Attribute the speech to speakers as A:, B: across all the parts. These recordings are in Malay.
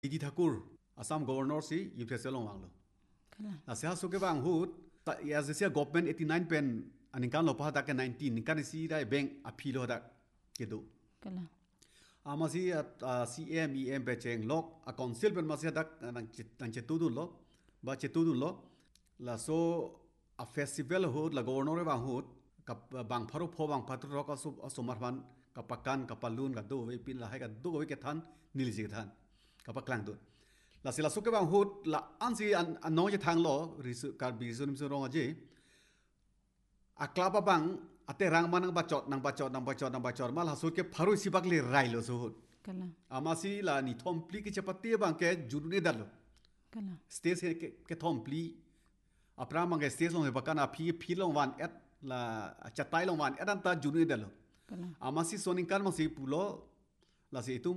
A: Idi Thakur Assam governor si UPSL long wanglo la sia so ke bang hut ya sia government 89 pen aninkan lo pa ta ke 19 kan si dai bank apilo da ke do
B: kala
A: amasi CMEM pe cheng lok a council pen masia dak nang che tu lo ba che tu lo la so a festival hut la governor bang hut ka bang pharo pho bang phatro ka so marban ka pakan ka palun ka do we pin la hai ka do we ke than nil ji than ka pa klang do la sila so ke bang hut la ansi an no je thang lo risu ka bi su nim so rong aje a klapa bang ate rang manang bacot mal hasut ke pharu sibak le rai lo so hut
B: kala
A: amasi la ni thompli ke chapati bang ke jurune dalo
B: kala
A: stage ke thompli apra mang ke stage long he bakana phi long wan et la chatai long wan edan ta jurune dalo
B: kala
A: amasi soning kan masi pulo la si itum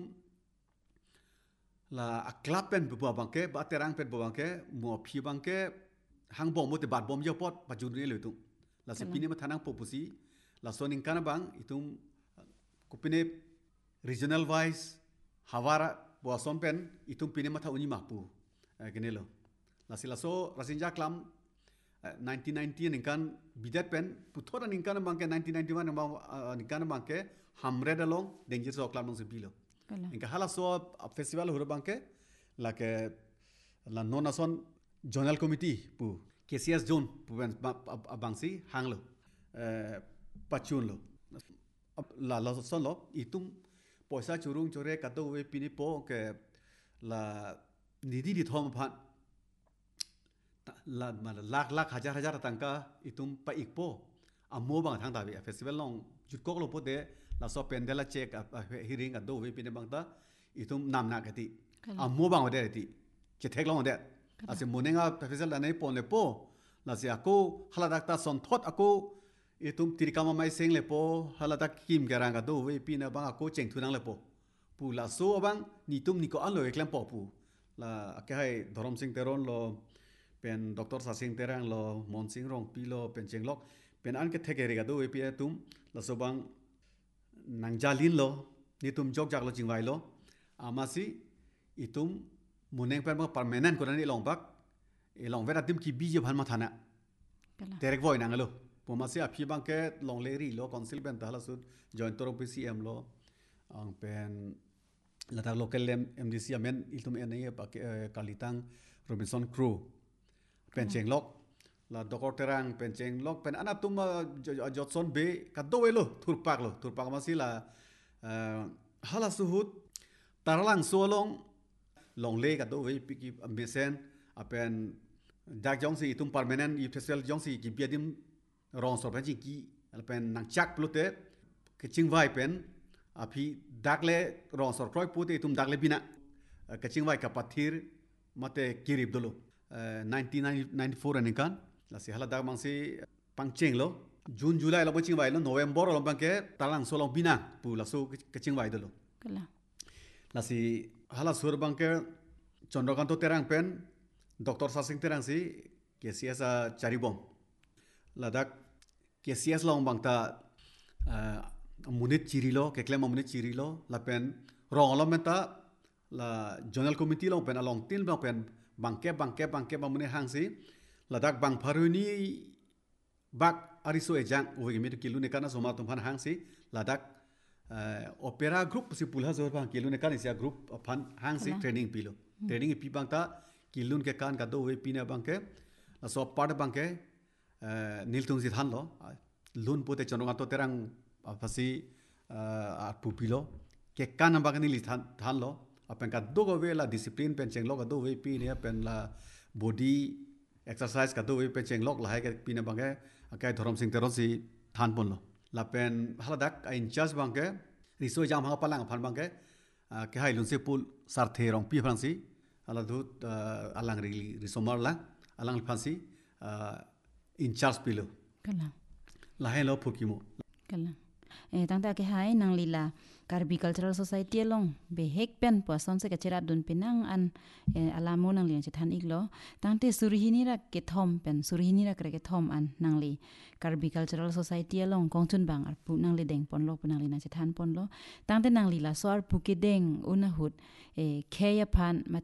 A: la aklap pen bu bangke ba terang pen bu bangke mo phi bangke hang bom mo te bat bom yo pot pa jun le tu la se pine ma thanang popusi la soning kan bang itum kupine regional wise hawara bo som pen itum pine ma tha uni ma pu genelo la sila so rasinja klam 1990 ninkan bidat pen puthora ninkan bangke 1991 ninkan bangke hamre dalong danger so klam nong se bilo Inka hala so festival huru bangke la ke la nonason zonal committee pu KCS zone pu bangsi hanglo pachun lo la son lo itum poisa churung chore kato we pini po ke la nidi di thom phan la lakh hajar tangka itum pa ikpo amo bang thang dabi festival long jutkok lo po de la so pendela check hearing ado we pine bangta itum namna kati amo bang de ti che thek long de ase monenga festival la nei pon le po la se ako hala dakta son thot ako itum tirikama mai seng le po hala dak kim garanga do we pine bang ako cheng thunang le po pu la so bang ni tum ni ko an lo eklam po pu la ke hai Dharam Singh Teron lo pen Dr. Sasing Terang lo Mon Singh Rong pi lo pen chenglok pen an ke thekeri ga do we pi tum la so bang nang jalin lo ni tum jok jak lo jingwai lo amasi itum muneng pen ma permanent ko ni long bak e long vera tim ki bije bhan ma thana terek voi nang lo pomasi a phi bang ke long leri lo council ben ta la sud joint toro PCM lo ang pen la ta local MDC amen itum en ye kalitang Robinson Crew pen chenglok la dokor terang pen chenglok pen anatum jotson be ka do lo thurpak ma si la hala suhut tarlang solong long le ka do we piki ambesen apen dak jong si itum permanent UPSL jong si ki biadim rong so pen ki pen nang chak plute ke chingwai pen api dakle rong so kroi pute itum dakle bina ke chingwai ka pathir mate kirib dolo 1994 anikan la si hala dak mangsi pangcheng lo June July lo baching bai lo November lo bangke talang solong bina pu la so kaching bai dolo
B: kala
A: la si hala sur bangke Chandраকান্ত terang pen Dr. Sasing terang si KCS charibom la dak KCS long bangta munit chirilo ke klem munit chirilo la pen rong lo menta la journal committee long pen along tin long pen bangke ba mune hangsi la dak bang pharuni bak ariso ejang we mi kilu ne kana soma tum phan hangsi la dak opera group si pulha zor bang kilu ne kana sia group phan hangsi training pilo training pi bangta kilun ke kan ka do we pina bangke la so part bangke niltung si than lo lun pote Chandраকান্ত terang phasi pupilo ke kan bangani li than lo apen ka do go we la discipline pen cheng lo ka do we pi ne pen la body exercise ka do we pen cheng lok la hai ka pina bangke akai Dharam Singh Teron si than pon lo la pen haladak in charge bangke riso jam ha palang phan bangke ke hai lun se pul sarthe rong pi phan si ala dut alang risomar la alang phan si in charge pilo
B: kala
A: la hai lo phukimo
B: kala ตั้งแต่แค่ให้นางลีลาKarbi Cultural Society ลงเบเฮกเป็นปัวซอนเสกเจราดุนเป็นนางอันอาลาโมนางเลียงจะทันอีกล้อตั้งแต่สุริหินีรักเกทอมเป็นสุริหินีรักเกทอมอันนางลี Karbi Cultural Society ลงกองทุนบางอันปุนางลีเด้งปนโลปุนางลีนางจะทันปนโลตั้งแต่นางลีลาสวาร์ปุกเด้งอุณหุดเคยพัน